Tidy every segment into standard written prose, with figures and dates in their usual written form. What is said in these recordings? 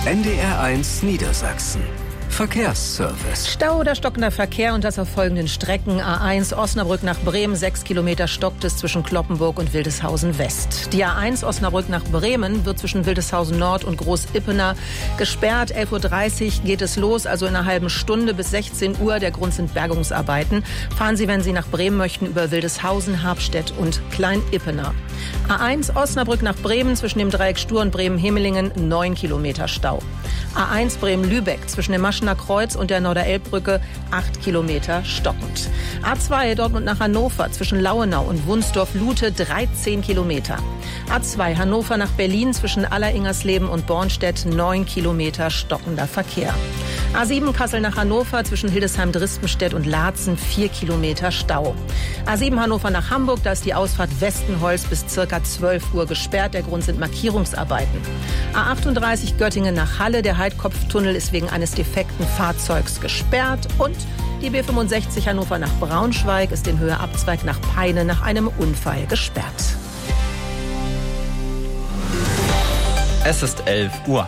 NDR1 Niedersachsen. Verkehrsservice. Stau oder stockender Verkehr und das auf folgenden Strecken. A1 Osnabrück nach Bremen, 6 Kilometer stockt es zwischen Kloppenburg und Wildeshausen West. Die A1 Osnabrück nach Bremen wird zwischen Wildeshausen Nord und Groß-Ippener gesperrt. 11:30 Uhr geht es los, also in einer halben Stunde bis 16 Uhr. Der Grund sind Bergungsarbeiten. Fahren Sie, wenn Sie nach Bremen möchten, über Wildeshausen, Habstedt und Klein-Ippener. A1 Osnabrück nach Bremen zwischen dem Dreieck Stur und Bremen-Hemelingen, 9 Kilometer Stau. A1 Bremen-Lübeck zwischen dem Maschener Kreuz und der Norderelbbrücke 8 Kilometer stockend. A2 Dortmund nach Hannover zwischen Lauenau und Wunsdorf-Lute 13 Kilometer. A2 Hannover nach Berlin zwischen Alleringersleben und Bornstedt 9 Kilometer stockender Verkehr. A7 Kassel nach Hannover zwischen Hildesheim-Drispenstedt und Laatzen 4 Kilometer Stau. A7 Hannover nach Hamburg, da ist die Ausfahrt Westenholz bis ca. 12 Uhr gesperrt. Der Grund sind Markierungsarbeiten. A38 Göttingen nach Halle, der Heidkopftunnel ist wegen eines defekten Fahrzeugs gesperrt. Und die B65 Hannover nach Braunschweig ist in Höhe Abzweig nach Peine nach einem Unfall gesperrt. Es ist 11 Uhr.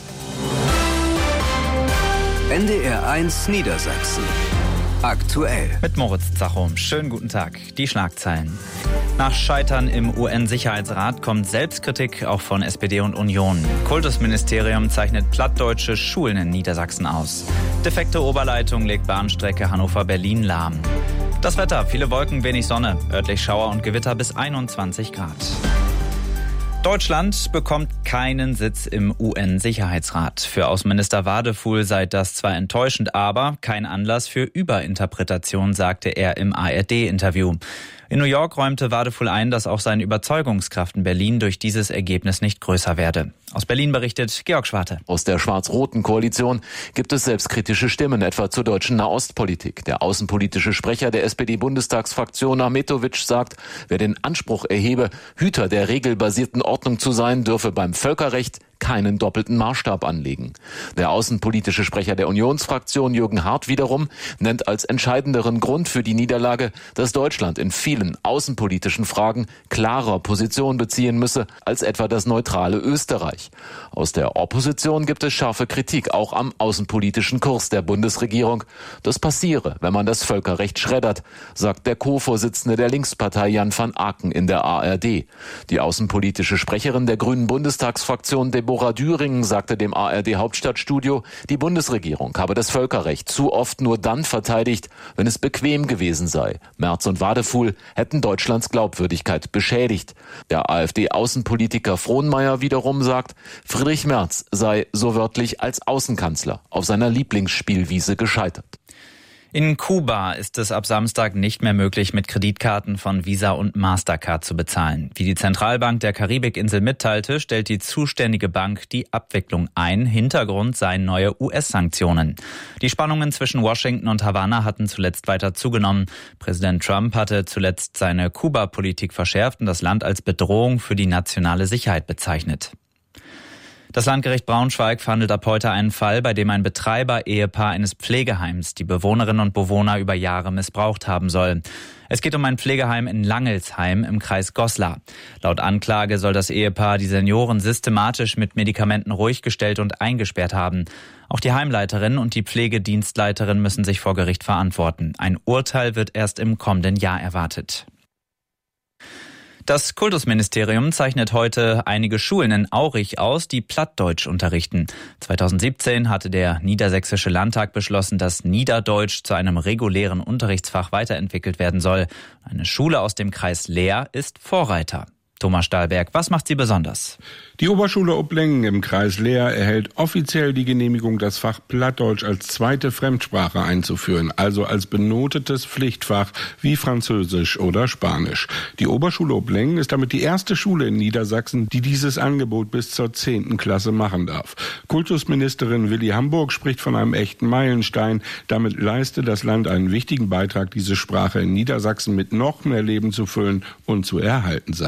NDR1 Niedersachsen. Aktuell. Mit Moritz Zachum. Schönen guten Tag. Die Schlagzeilen. Nach Scheitern im UN-Sicherheitsrat kommt Selbstkritik auch von SPD und Union. Kultusministerium zeichnet plattdeutsche Schulen in Niedersachsen aus. Defekte Oberleitung legt Bahnstrecke Hannover-Berlin lahm. Das Wetter, viele Wolken, wenig Sonne. Örtlich Schauer und Gewitter bis 21 Grad. Deutschland bekommt keinen Sitz im UN-Sicherheitsrat. Für Außenminister Wadefuhl sei das zwar enttäuschend, aber kein Anlass für Überinterpretation, sagte er im ARD-Interview. In New York räumte Wadefuhl ein, dass auch seine Überzeugungskraft in Berlin durch dieses Ergebnis nicht größer werde. Aus Berlin berichtet Georg Schwarte. Aus der schwarz-roten Koalition gibt es selbstkritische Stimmen, etwa zur deutschen Nahostpolitik. Der außenpolitische Sprecher der SPD-Bundestagsfraktion Ahmetovic sagt, wer den Anspruch erhebe, Hüter der regelbasierten Ordnung zu sein, dürfe beim Völkerrecht keinen doppelten Maßstab anlegen. Der außenpolitische Sprecher der Unionsfraktion Jürgen Hart wiederum nennt als entscheidenderen Grund für die Niederlage, dass Deutschland in vielen außenpolitischen Fragen klarer Position beziehen müsse als etwa das neutrale Österreich. Aus der Opposition gibt es scharfe Kritik auch am außenpolitischen Kurs der Bundesregierung. Das passiere, wenn man das Völkerrecht schreddert, sagt der Co-Vorsitzende der Linkspartei Jan van Aken in der ARD. Die außenpolitische Sprecherin der Grünen Bundestagsfraktion Deborah Düringen sagte dem ARD-Hauptstadtstudio, die Bundesregierung habe das Völkerrecht zu oft nur dann verteidigt, wenn es bequem gewesen sei. Merz und Wadefuhl hätten Deutschlands Glaubwürdigkeit beschädigt. Der AfD-Außenpolitiker Frohnmeier wiederum sagt, Friedrich Merz sei so wörtlich als Außenkanzler auf seiner Lieblingsspielwiese gescheitert. In Kuba ist es ab Samstag nicht mehr möglich, mit Kreditkarten von Visa und Mastercard zu bezahlen. Wie die Zentralbank der Karibikinsel mitteilte, stellt die zuständige Bank die Abwicklung ein. Hintergrund seien neue US-Sanktionen. Die Spannungen zwischen Washington und Havanna hatten zuletzt weiter zugenommen. Präsident Trump hatte zuletzt seine Kuba-Politik verschärft und das Land als Bedrohung für die nationale Sicherheit bezeichnet. Das Landgericht Braunschweig verhandelt ab heute einen Fall, bei dem ein Betreiber-Ehepaar eines Pflegeheims die Bewohnerinnen und Bewohner über Jahre missbraucht haben soll. Es geht um ein Pflegeheim in Langelsheim im Kreis Goslar. Laut Anklage soll das Ehepaar die Senioren systematisch mit Medikamenten ruhig gestellt und eingesperrt haben. Auch die Heimleiterin und die Pflegedienstleiterin müssen sich vor Gericht verantworten. Ein Urteil wird erst im kommenden Jahr erwartet. Das Kultusministerium zeichnet heute einige Schulen in Aurich aus, die Plattdeutsch unterrichten. 2017 hatte der Niedersächsische Landtag beschlossen, dass Niederdeutsch zu einem regulären Unterrichtsfach weiterentwickelt werden soll. Eine Schule aus dem Kreis Leer ist Vorreiter. Thomas Stahlberg, was macht sie besonders? Die Oberschule Uplengen im Kreis Leer erhält offiziell die Genehmigung, das Fach Plattdeutsch als zweite Fremdsprache einzuführen, also als benotetes Pflichtfach wie Französisch oder Spanisch. Die Oberschule Uplengen ist damit die erste Schule in Niedersachsen, die dieses Angebot bis zur 10. Klasse machen darf. Kultusministerin Willi Hamburg spricht von einem echten Meilenstein. Damit leiste das Land einen wichtigen Beitrag, diese Sprache in Niedersachsen mit noch mehr Leben zu füllen und zu erhalten, sagt sie.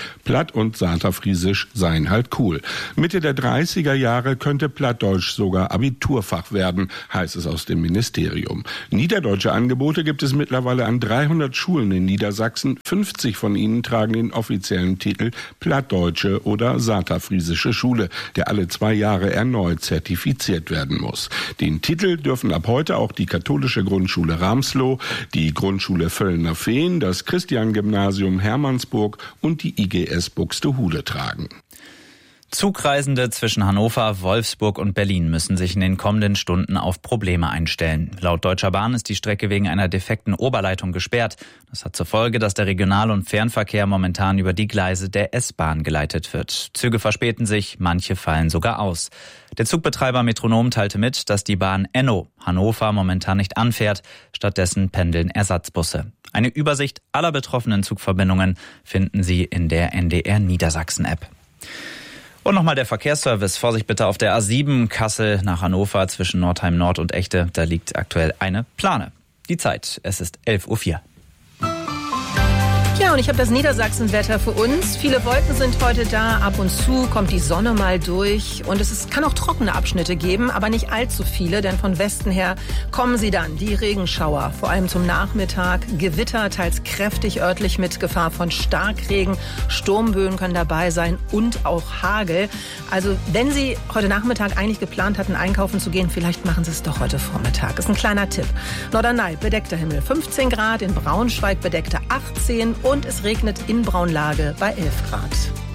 Platt und Saterfriesisch seien halt cool. Mitte der 30er Jahre könnte Plattdeutsch sogar Abiturfach werden, heißt es aus dem Ministerium. Niederdeutsche Angebote gibt es mittlerweile an 300 Schulen in Niedersachsen. 50 von ihnen tragen den offiziellen Titel Plattdeutsche oder Saterfriesische Schule, der alle 2 Jahre erneut zertifiziert werden muss. Den Titel dürfen ab heute auch die katholische Grundschule Ramsloh, die Grundschule Völlner Fehn, das Christian-Gymnasium Hermannsburg und die IGS Buxtehude tragen. Zugreisende zwischen Hannover, Wolfsburg und Berlin müssen sich in den kommenden Stunden auf Probleme einstellen. Laut Deutscher Bahn ist die Strecke wegen einer defekten Oberleitung gesperrt. Das hat zur Folge, dass der Regional- und Fernverkehr momentan über die Gleise der S-Bahn geleitet wird. Züge verspäten sich, manche fallen sogar aus. Der Zugbetreiber Metronom teilte mit, dass die Bahn Enno Hannover momentan nicht anfährt. Stattdessen pendeln Ersatzbusse. Eine Übersicht aller betroffenen Zugverbindungen finden Sie in der NDR Niedersachsen-App. Und nochmal der Verkehrsservice. Vorsicht bitte auf der A7 Kassel nach Hannover zwischen Nordheim Nord und Echte. Da liegt aktuell eine Plane. Die Zeit, es ist 11:04 Uhr. Ja, und ich habe das Niedersachsenwetter für uns. Viele Wolken sind heute da. Ab und zu kommt die Sonne mal durch. Und kann auch trockene Abschnitte geben, aber nicht allzu viele. Denn von Westen her kommen sie dann, die Regenschauer. Vor allem zum Nachmittag. Gewitter, teils kräftig örtlich mit Gefahr von Starkregen. Sturmböen können dabei sein und auch Hagel. Also wenn Sie heute Nachmittag eigentlich geplant hatten, einkaufen zu gehen, vielleicht machen Sie es doch heute Vormittag. Ist ein kleiner Tipp. Norderney, bedeckter Himmel 15 Grad. In Braunschweig bedeckter 18 und es regnet in Braunlage bei 11 Grad.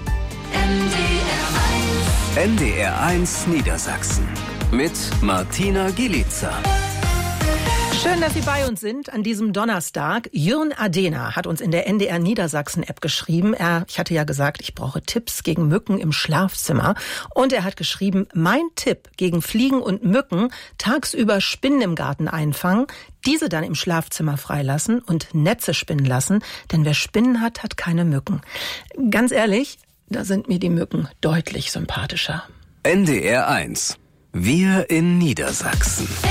NDR1 Niedersachsen mit Martina Gielitzer. Schön, dass Sie bei uns sind an diesem Donnerstag. Jürn Adena hat uns in der NDR Niedersachsen-App geschrieben. Ich hatte ja gesagt, ich brauche Tipps gegen Mücken im Schlafzimmer. Und er hat geschrieben, mein Tipp gegen Fliegen und Mücken, tagsüber Spinnen im Garten einfangen, diese dann im Schlafzimmer freilassen und Netze spinnen lassen. Denn wer Spinnen hat, hat keine Mücken. Ganz ehrlich, da sind mir die Mücken deutlich sympathischer. NDR1. Wir in Niedersachsen.